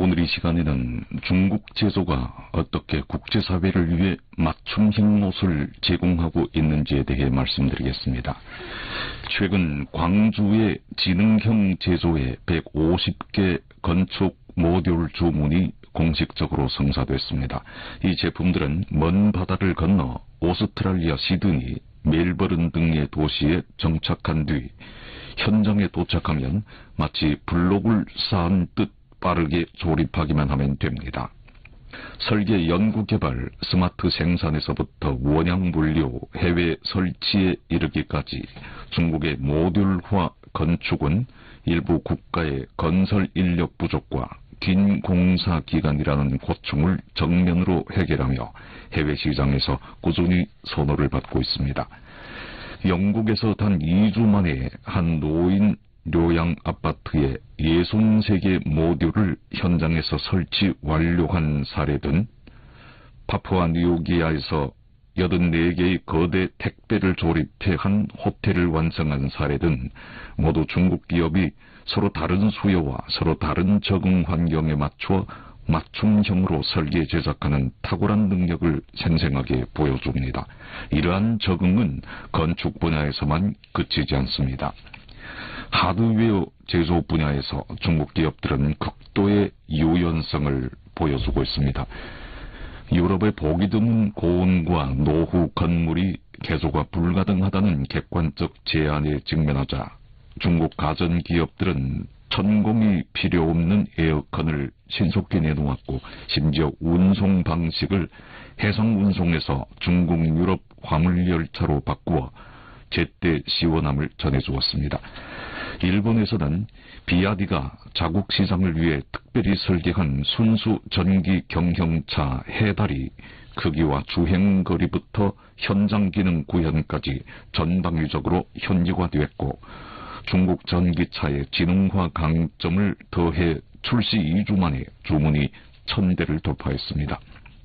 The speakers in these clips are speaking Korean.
오늘 이 시간에는 중국 제조가 어떻게 국제사회를 위해 맞춤형 옷을 제공하고 있는지에 대해 말씀드리겠습니다. 최근 광주의 지능형 제조의 150개 건축 모듈 주문이 공식적으로 성사됐습니다. 이 제품들은 먼 바다를 건너 오스트랄리아 시드니, 멜버른 등의 도시에 정착한 뒤 현장에 도착하면 마치 블록을 쌓은 듯 빠르게 조립하기만 하면 됩니다. 설계, 연구개발, 스마트 생산에서부터 원양 물류, 해외 설치에 이르기까지 중국의 모듈화 건축은 일부 국가의 건설 인력 부족과 긴 공사 기간이라는 고충을 정면으로 해결하며 해외 시장에서 꾸준히 선호를 받고 있습니다. 영국에서 단 2주 만에 한 노인 료양 아파트에 63개 모듈을 현장에서 설치 완료한 사례든, 파푸아 뉴기니아에서 84개의 거대 택배를 조립해 한 호텔을 완성한 사례든 모두 중국 기업이 서로 다른 수요와 서로 다른 적응 환경에 맞춰 맞춤형으로 설계 제작하는 탁월한 능력을 생생하게 보여줍니다. 이러한 적응은 건축 분야에서만 그치지 않습니다. 하드웨어 제조 분야에서 중국 기업들은 극도의 유연성을 보여주고 있습니다. 유럽의 보기 드문 고온과 노후 건물이 개조가 불가능하다는 객관적 제안에 직면하자 중국 가전기업들은 천공이 필요 없는 에어컨을 신속히 내놓았고, 심지어 운송 방식을 해상운송에서 중국 유럽 화물열차로 바꾸어 제때 시원함을 전해주었습니다. 일본에서는 비아디가 자국 시장을 위해 특별히 설계한 순수 전기 경형차 해달이 크기와 주행거리부터 현장 기능 구현까지 전방위적으로 현지화되었고, 중국 전기차의 지능화 강점을 더해 출시 2주 만에 주문이 1000대를 돌파했습니다.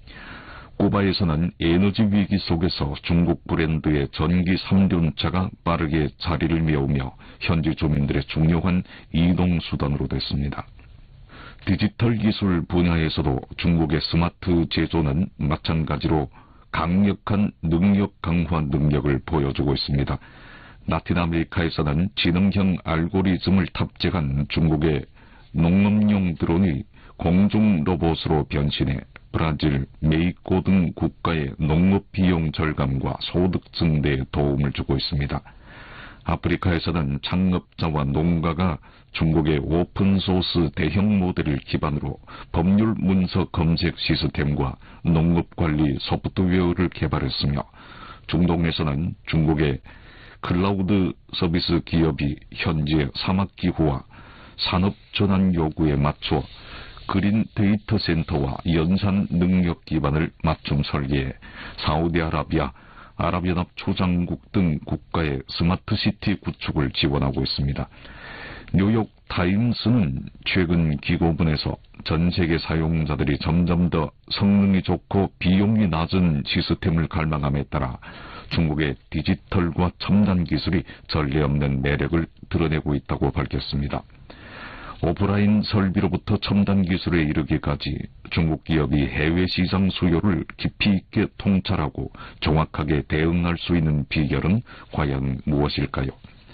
쿠바에서는 에너지 위기 속에서 중국 브랜드의 전기 3륜차가 빠르게 자리를 메우며 현지 주민들의 중요한 이동수단으로 됐습니다. 디지털 기술 분야에서도 중국의 스마트 제조는 마찬가지로 강력한 능력 강화 능력을 보여주고 있습니다. 라틴 아메리카에서는 지능형 알고리즘을 탑재한 중국의 농업용 드론이 공중 로봇으로 변신해 브라질, 메xi코 등 국가의 농업 비용 절감과 소득 증대에 도움을 주고 있습니다. 아프리카에서는 창업자와 농가가 중국의 오픈소스 대형 모델을 기반으로 법률 문서 검색 시스템과 농업관리 소프트웨어를 개발했으며, 중동에서는 중국의 클라우드 서비스 기업이 현지의 사막기후와 산업전환 요구에 맞춰 그린 데이터 센터와 연산 능력 기반을 맞춤 설계해 사우디아라비아, 아랍연합 초장국 등 국가의 스마트시티 구축을 지원하고 있습니다. 뉴욕 타임스는 최근 기고문에서 전 세계 사용자들이 점점 더 성능이 좋고 비용이 낮은 시스템을 갈망함에 따라 중국의 디지털과 첨단 기술이 전례 없는 매력을 드러내고 있다고 밝혔습니다. 오프라인 설비로부터 첨단 기술에 이르기까지 중국 기업이 해외 시장 수요를 깊이 있게 통찰하고 정확하게 대응할 수 있는 비결은 과연 무엇일까요?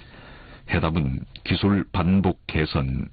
해답은 기술 반복 개선,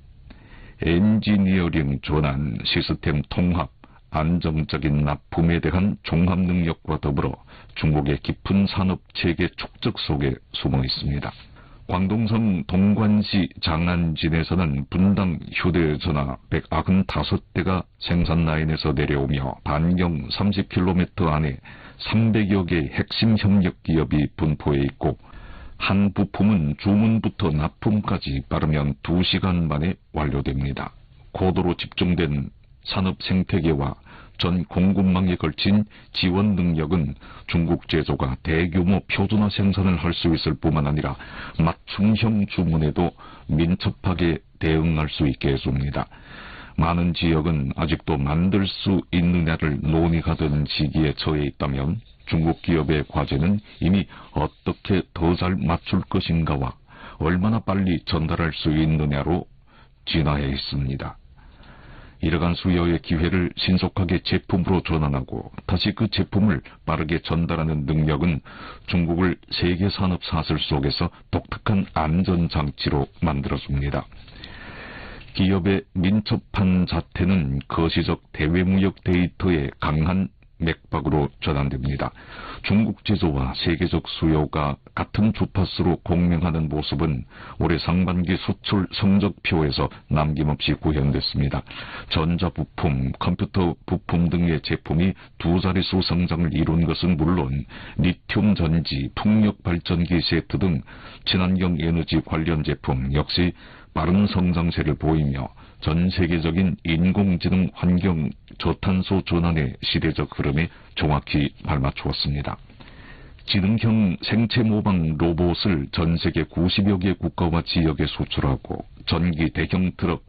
엔지니어링 전환, 시스템 통합, 안정적인 납품에 대한 종합 능력과 더불어 중국의 깊은 산업 체계 축적 속에 숨어 있습니다. 광동성 동관시 장안진에서는 분당 휴대전화 195대가 생산 라인에서 내려오며 반경 30km 안에 300여 개의 핵심 협력 기업이 분포해 있고, 한 부품은 주문부터 납품까지 빠르면 2시간 만에 완료됩니다. 고도로 집중된 산업 생태계와 전 공급망에 걸친 지원 능력은 중국 제조가 대규모 표준화 생산을 할 수 있을 뿐만 아니라 맞춤형 주문에도 민첩하게 대응할 수 있게 해줍니다. 많은 지역은 아직도 만들 수 있느냐를 논의하던 시기에 처해 있다면 중국 기업의 과제는 이미 어떻게 더 잘 맞출 것인가와 얼마나 빨리 전달할 수 있느냐로 진화해 있습니다. 잃어간 수요의 기회를 신속하게 제품으로 전환하고 다시 그 제품을 빠르게 전달하는 능력은 중국을 세계 산업 사슬 속에서 독특한 안전장치로 만들어줍니다. 기업의 민첩한 자태는 거시적 대외무역 데이터의 강한 맥박으로 전환됩니다. 중국 제조와 세계적 수요가 같은 주파수로 공명하는 모습은 올해 상반기 수출 성적표에서 남김없이 구현됐습니다. 전자부품, 컴퓨터 부품 등의 제품이 두 자릿수 성장을 이룬 것은 물론 리튬 전지, 풍력 발전기 세트 등 친환경 에너지 관련 제품 역시 빠른 성장세를 보이며 전 세계적인 인공지능 환경 저탄소 전환의 시대적 흐름에 정확히 발맞추었습니다. 지능형 생체 모방 로봇을 전 세계 90여 개 국가와 지역에 수출하고 전기 대형 트럭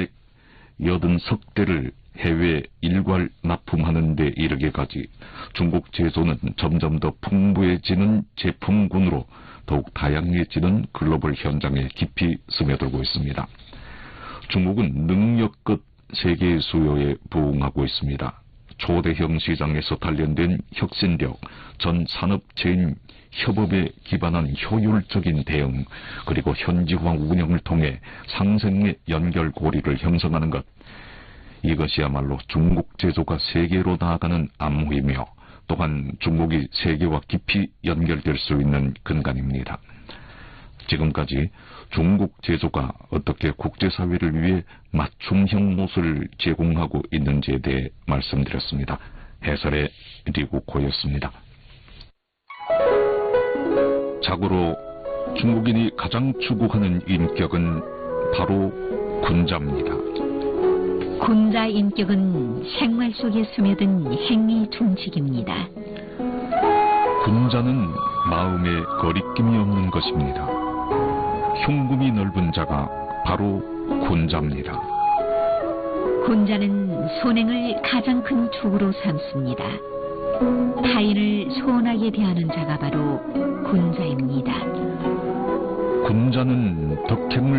880석대를 해외 일괄 납품하는 데 이르게까지 중국 제조는 점점 더 풍부해지는 제품군으로 더욱 다양해지는 글로벌 현장에 깊이 스며들고 있습니다. 중국은 능력 끝 세계 수요에 부응하고 있습니다. 초대형 시장에서 단련된 혁신력, 전 산업체인 협업에 기반한 효율적인 대응, 그리고 현지화 운영을 통해 상생의 연결고리를 형성하는 것. 이것이야말로 중국 제조가 세계로 나아가는 암호이며 또한 중국이 세계와 깊이 연결될 수 있는 근간입니다. 지금까지 중국 제조가 어떻게 국제사회를 위해 맞춤형 옷을 제공하고 있는지에 대해 말씀드렸습니다. 해설의 리구코였습니다. 자고로 중국인이 가장 추구하는 인격은 바로 군자입니다. 군자 인격은 생활 속에 스며든 행위 중칙입니다. 군자는 마음에 거리낌이 없는 것입니다. 흉금이 넓은 자가 바로 군자입니다. 군자는 선행을 가장 큰 축으로 삼습니다. 타인을 소원하게 대하는 자가 바로 군자입니다. 군자는 덕행을